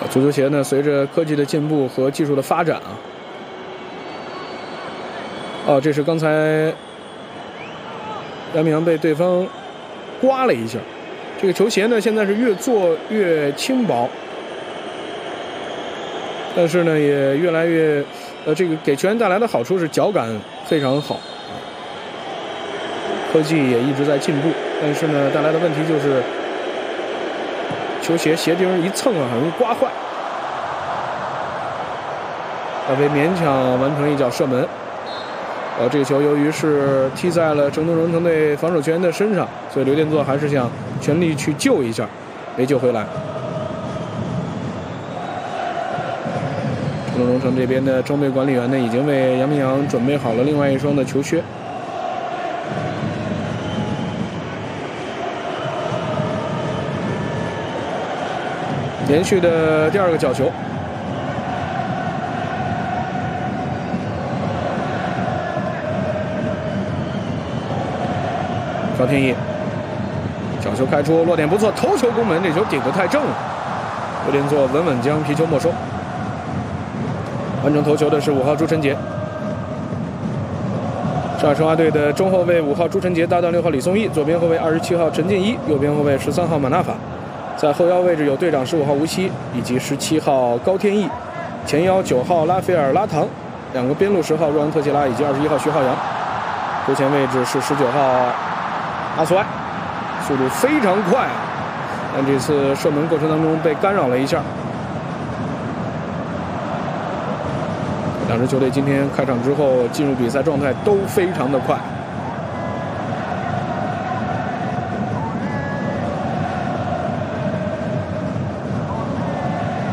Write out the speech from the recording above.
足球鞋呢，随着科技的进步和技术的发展这是刚才杨明洋被对方刮了一下。这个球鞋呢，现在是越做越轻薄，但是呢，也越来越这个给球员带来的好处是脚感非常好，科技也一直在进步，但是呢，带来的问题就是球鞋鞋钉一蹭很容易刮坏。大飞勉强完成一脚射门。这个球由于是踢在了成都荣城队防守球员的身上，所以刘殿座还是想全力去救一下，没救回来。成都荣城这边的装备管理员呢，已经为杨明洋准备好了另外一双的球靴。连续的第2个角球。高天意角球开出，落点不错，头球攻门，这球顶得太正了。刘殿座稳稳将皮球没收。完成头球的是5号朱晨杰。上海申花队的中后卫5号朱晨杰搭档6号李松义，左边后卫27号陈建一，右边后卫13号马纳法。在后腰位置有队长15号吴曦以及17号高天意，前腰9号拉斐尔拉唐，2个边路10号若安特切拉以及21号徐浩洋。头前位置是19号阿苏埃，速度非常快，但这次射门过程当中被干扰了一下。两支球队今天开场之后进入比赛状态都非常的快。